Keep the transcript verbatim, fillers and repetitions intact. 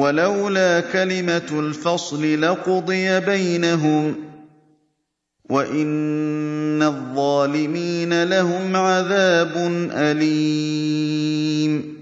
وَلَوْلَا كَلِمَةُ الْفَصْلِ لَقُضِيَ بَيْنَهُمْ ۗ وَإِنَّ الظَّالِمِينَ لَهُمْ عَذَابٌ أَلِيمٌ